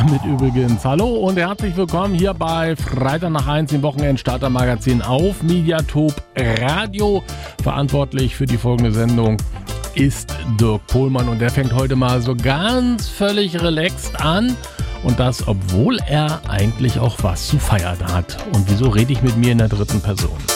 damit übrigens. Hallo und herzlich willkommen hier bei Freitag nach 1 im Wochenendstarter-Magazin auf Mediathop Radio. Verantwortlich für die folgende Sendung ist Dirk Pohlmann und der fängt heute mal so ganz völlig relaxed an. Und das, obwohl er eigentlich auch was zu feiern hat. Und wieso rede ich mit mir in der dritten Person?